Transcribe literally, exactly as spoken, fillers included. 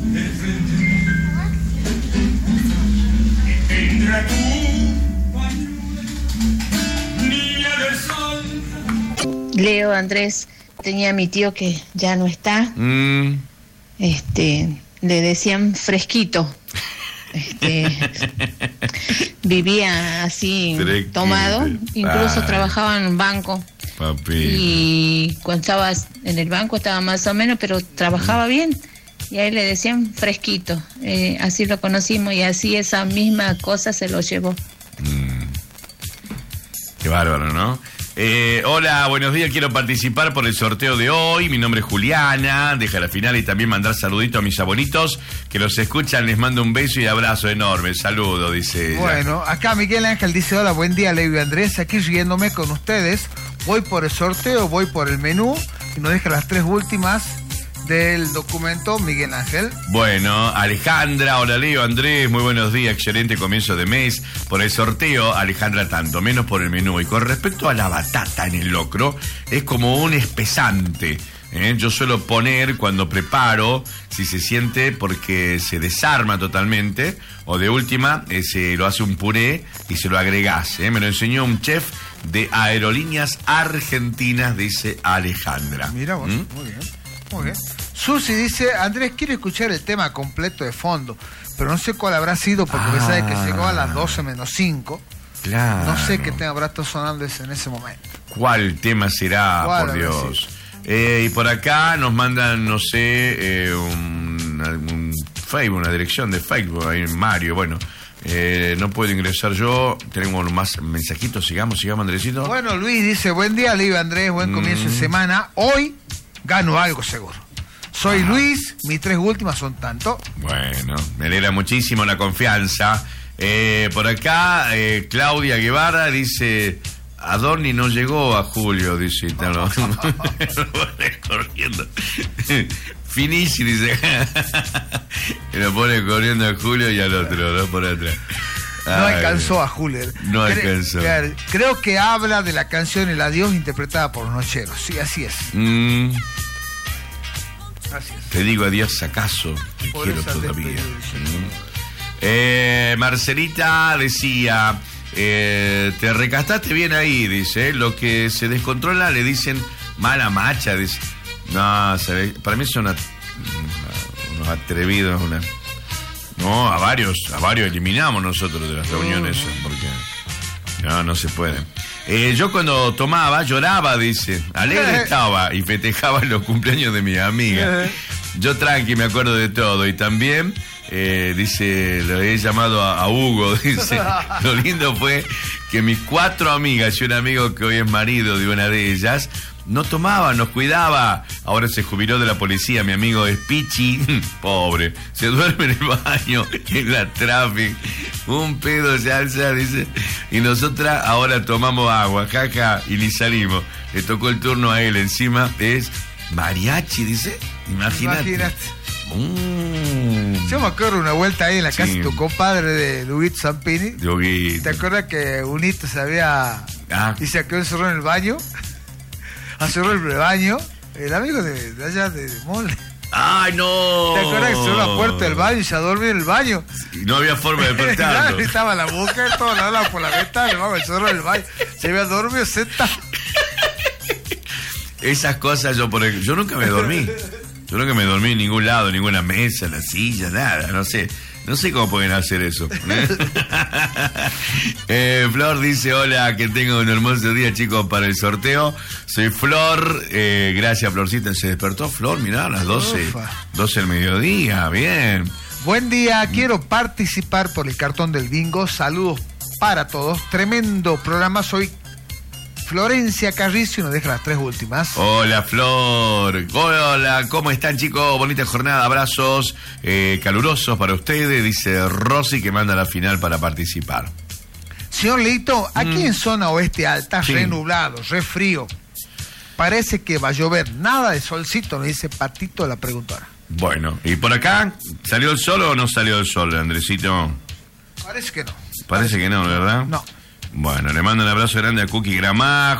Leo, Andrés, tenía a mi tío que ya no está. Mm. Este, le decían fresquito. Este, vivía así Fresquito. tomado, incluso ah. trabajaba en un banco. Papi. Y cuando estaba en el banco estaba más o menos, pero trabajaba bien. Y a él le decían fresquito. Eh, así lo conocimos y así esa misma cosa se lo llevó. Mm. Qué bárbaro, ¿no? Eh, hola, buenos días, quiero participar por el sorteo de hoy. Mi nombre es Juliana, deja la final y también mandar saluditos a mis abuelitos que los escuchan. Les mando un beso y abrazo enorme. Saludo, dice ella. Bueno, acá Miguel Ángel dice: hola, buen día, Leo y Andrés, aquí riéndome con ustedes. Voy por el sorteo, voy por el menú y nos deja las tres últimas del documento Miguel Ángel. Bueno, Alejandra, hola Leo, Andrés, muy buenos días, excelente comienzo de mes. Por el sorteo, Alejandra, tanto menos por el menú. Y con respecto a la batata en el locro, es como un espesante. ¿eh? Yo suelo poner cuando preparo, si se siente, porque se desarma totalmente, o de última, eh, se lo hace un puré y se lo agregás. ¿eh? Me lo enseñó un chef de Aerolíneas Argentinas, dice Alejandra. Mira, bueno, ¿Mm? muy bien. Muy bien. Susi dice: Andrés, quiere escuchar el tema completo de fondo, pero no sé cuál habrá sido porque ah, me sabe que llegó a las doce menos cinco. Claro. No sé qué tema habrá estado sonando en ese momento. ¿Cuál tema será, por Dios? Eh, y por acá nos mandan, no sé, eh, un, un Facebook, una dirección de Facebook, ahí en Mario, bueno. Eh, no puedo ingresar yo. Tenemos más mensajitos. Sigamos, sigamos, Andresito. Bueno, Luis dice: buen día, Leo, Andrés, buen comienzo mm. de semana. Hoy gano algo seguro. Soy ah. Luis, mis tres últimas son tanto. Bueno, me alegra muchísimo la confianza. Eh, por acá, eh, Claudia Guevara dice: Adorni no llegó a Julio, dice. No, lo, pone corriendo. Finishi, dice. Lo pone corriendo a Julio y al otro, ¿no? Por atrás. No Ay, alcanzó a Julio. No Cre- alcanzó. Creo, creo que habla de la canción El Adiós interpretada por los Nocheros. Sí, así es. Mm. Así es. Te digo adiós acaso, te por quiero todavía. Mm. Eh, Marcelita decía: eh, te recastaste bien ahí, dice. Lo que se descontrola le dicen mala macha, dice. No, se, para mí son una, una, unos atrevidos, una... No, a varios, a varios eliminamos nosotros de las reuniones, porque no, no se puede. Eh, yo cuando tomaba, lloraba, dice, alegre estaba y festejaba los cumpleaños de mi amiga. Yo tranqui, me acuerdo de todo. Y también, eh, dice, lo he llamado a, a Hugo, dice, lo lindo fue que mis cuatro amigas y un amigo que hoy es marido de una de ellas, no tomaba, nos cuidaba. Ahora se jubiló de la policía, mi amigo es Pichi, pobre, se duerme en el baño, en la tráfico, un pedo se alza, dice, y nosotras ahora tomamos agua, jaja, y ni salimos. Le tocó el turno a él, encima es mariachi, dice, imagínate. Imagínate. Mm. Yo me acuerdo una vuelta ahí en la casa sí. de tu compadre de Luguito Zampini. Luguito. ¿Te acuerdas que Unito se había ah. y se quedó encerrado en el baño? Cerró el baño, el amigo de, de allá de Molde. ¡Ay, no! ¿Te acuerdas que cerró la puerta del baño y se dormía en el baño? Y no había forma de despertarlo. Estaba la mujer, toda la hora por la ventana, vamos, cerró el baño. Se había dormido sentado. Esas cosas yo por ejemplo, yo nunca me dormí. Yo nunca me dormí en ningún lado, en ninguna mesa, en la silla, nada, no sé. No sé cómo pueden hacer eso. eh, Flor dice: hola, que tenga un hermoso día, chicos, para el sorteo. Soy Flor. Eh, gracias, Florcita. Se despertó Flor, mirá, a las doce. doce del mediodía, bien. Buen día, quiero participar por el cartón del bingo. Saludos para todos. Tremendo programa. Soy Florencia Carrizo y nos deja las tres últimas. Hola, Flor. Hola, ¿cómo están, chicos? Bonita jornada, abrazos eh, calurosos para ustedes, dice Rosy, que manda la final para participar. Señor Leito, aquí mm. en zona oeste alta, sí. re nublado, re frío. Parece que va a llover. Nada de solcito, nos dice Patito, la preguntora. Bueno, ¿y por acá? ¿Salió el sol o no salió el sol, Andresito? Parece que no. Parece que no, ¿verdad? No. Bueno, le mando un abrazo grande a Cookie Gramajo.